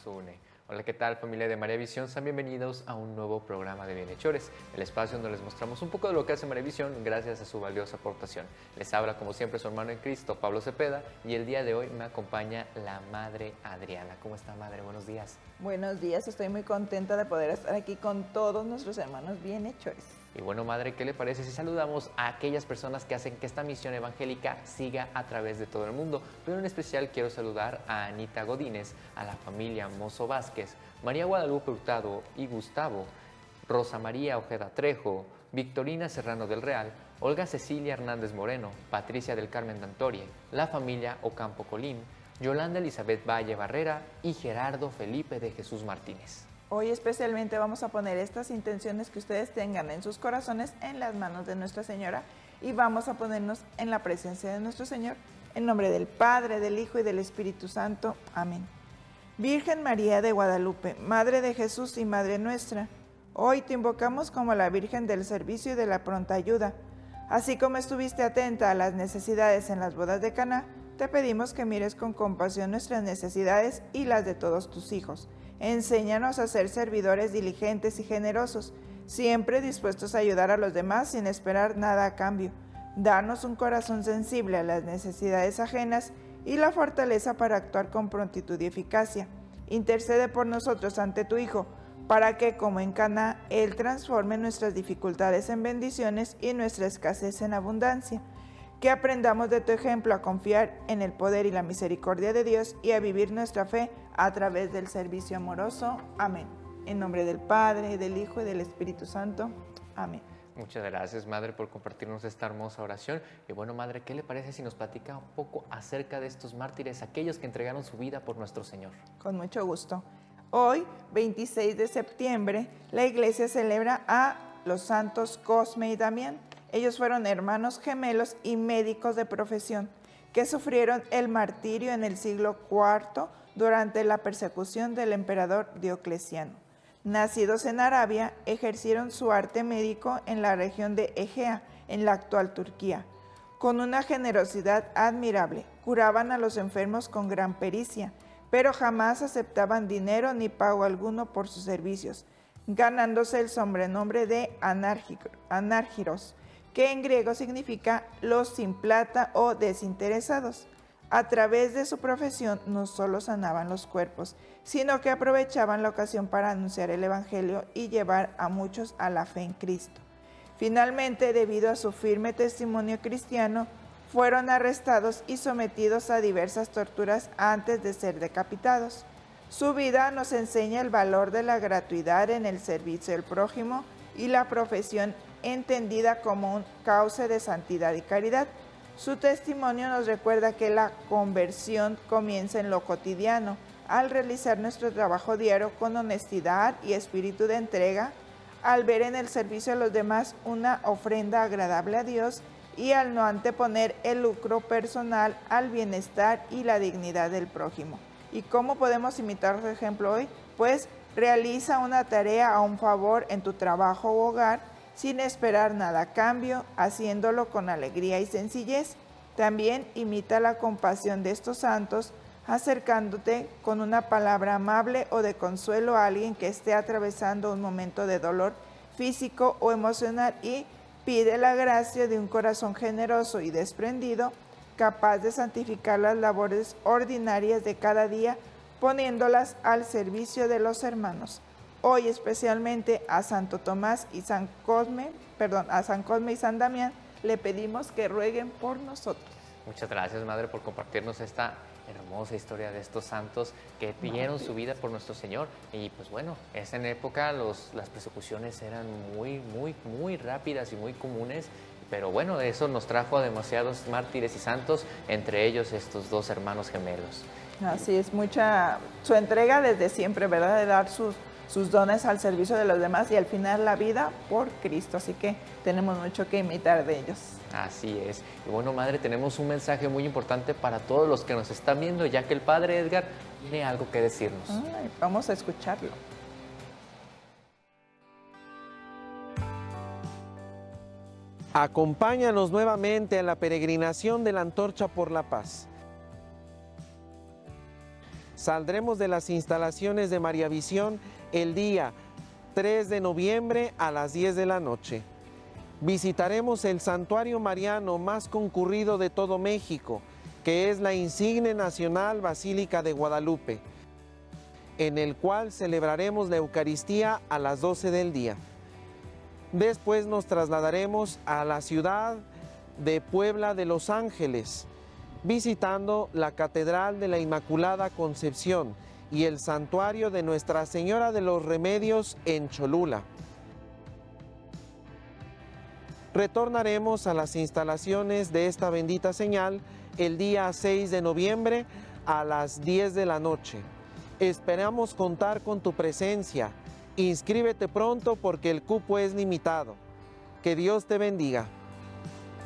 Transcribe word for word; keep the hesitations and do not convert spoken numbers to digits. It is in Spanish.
une. Hola, ¿qué tal, familia de María Visión? Sean bienvenidos a un nuevo programa de Bienhechores, el espacio donde les mostramos un poco de lo que hace María Visión gracias a su valiosa aportación. Les habla, como siempre, su hermano en Cristo, Pablo Cepeda, y el día de hoy me acompaña la Madre Adriana. ¿Cómo está, Madre? Buenos días. Buenos días, estoy muy contenta de poder estar aquí con todos nuestros hermanos bienhechores. Y bueno, Madre, ¿qué le parece si saludamos a aquellas personas que hacen que esta misión evangélica siga a través de todo el mundo? Pero en especial quiero saludar a Anita Godínez, a la familia Mozo Vázquez, María Guadalupe Hurtado y Gustavo, Rosa María Ojeda Trejo, Victorina Serrano del Real, Olga Cecilia Hernández Moreno, Patricia del Carmen Dantorie, la familia Ocampo Colín, Yolanda Elizabeth Valle Barrera y Gerardo Felipe de Jesús Martínez. Hoy especialmente vamos a poner estas intenciones que ustedes tengan en sus corazones en las manos de Nuestra Señora y vamos a ponernos en la presencia de nuestro Señor, en nombre del Padre, del Hijo y del Espíritu Santo. Amén. Virgen María de Guadalupe, Madre de Jesús y Madre nuestra, hoy te invocamos como la Virgen del servicio y de la pronta ayuda. Así como estuviste atenta a las necesidades en las bodas de Caná, te pedimos que mires con compasión nuestras necesidades y las de todos tus hijos. Enséñanos a ser servidores diligentes y generosos, siempre dispuestos a ayudar a los demás sin esperar nada a cambio. Danos un corazón sensible a las necesidades ajenas y la fortaleza para actuar con prontitud y eficacia. Intercede por nosotros ante tu Hijo, para que, como en Caná, Él transforme nuestras dificultades en bendiciones y nuestra escasez en abundancia. Que aprendamos de tu ejemplo a confiar en el poder y la misericordia de Dios y a vivir nuestra fe a través del servicio amoroso. Amén. En nombre del Padre, del Hijo y del Espíritu Santo. Amén. Muchas gracias, Madre, por compartirnos esta hermosa oración. Y bueno, Madre, ¿qué le parece si nos platica un poco acerca de estos mártires, aquellos que entregaron su vida por nuestro Señor? Con mucho gusto. Hoy, veintiséis de septiembre, la Iglesia celebra a los santos Cosme y Damián. Ellos fueron hermanos gemelos y médicos de profesión que sufrieron el martirio en el siglo cuarto durante la persecución del emperador Diocleciano. Nacidos en Arabia, ejercieron su arte médico en la región de Egea, en la actual Turquía. Con una generosidad admirable, curaban a los enfermos con gran pericia, pero jamás aceptaban dinero ni pago alguno por sus servicios, ganándose el sobrenombre de anárgiros, que en griego significa los sin plata o desinteresados. A través de su profesión no solo sanaban los cuerpos, sino que aprovechaban la ocasión para anunciar el Evangelio y llevar a muchos a la fe en Cristo. Finalmente, debido a su firme testimonio cristiano, fueron arrestados y sometidos a diversas torturas antes de ser decapitados. Su vida nos enseña el valor de la gratuidad en el servicio del prójimo y la profesión entendida como un cauce de santidad y caridad. Su testimonio nos recuerda que la conversión comienza en lo cotidiano, al realizar nuestro trabajo diario con honestidad y espíritu de entrega, al ver en el servicio a los demás una ofrenda agradable a Dios y al no anteponer el lucro personal al bienestar y la dignidad del prójimo. ¿Y cómo podemos imitar su ejemplo hoy? Pues realiza una tarea a un favor en tu trabajo u hogar, sin esperar nada a cambio, haciéndolo con alegría y sencillez. También imita la compasión de estos santos, acercándote con una palabra amable o de consuelo a alguien que esté atravesando un momento de dolor físico o emocional y pide la gracia de un corazón generoso y desprendido, capaz de santificar las labores ordinarias de cada día, poniéndolas al servicio de los hermanos. Hoy especialmente a Santo Tomás y San Cosme, perdón, a San Cosme y San Damián le pedimos que rueguen por nosotros. Muchas gracias, Madre, por compartirnos esta hermosa historia de estos santos que dieron su vida por nuestro Señor. Y pues bueno, es en época los, las persecuciones eran muy, muy, muy rápidas y muy comunes. Pero bueno, eso nos trajo a demasiados mártires y santos, entre ellos estos dos hermanos gemelos. Así es, mucha su entrega desde siempre, ¿verdad? De dar sus, sus dones al servicio de los demás y al final la vida por Cristo. Así que tenemos mucho que imitar de ellos. Así es. Y bueno, Madre, tenemos un mensaje muy importante para todos los que nos están viendo, ya que el Padre Edgar tiene algo que decirnos. Ay, vamos a escucharlo. Acompáñanos nuevamente a la peregrinación de la Antorcha por la Paz. Saldremos de las instalaciones de María Visión el día tres de noviembre a las diez de la noche. Visitaremos el santuario mariano más concurrido de todo México, que es la insigne nacional Basílica de Guadalupe, en el cual celebraremos la Eucaristía a las doce del día. Después nos trasladaremos a la ciudad de Puebla de Los Ángeles, visitando la Catedral de la Inmaculada Concepción y el santuario de Nuestra Señora de los Remedios en Cholula. Retornaremos a las instalaciones de esta bendita señal el día seis de noviembre a las diez de la noche. Esperamos contar con tu presencia. Inscríbete pronto porque el cupo es limitado. Que Dios te bendiga.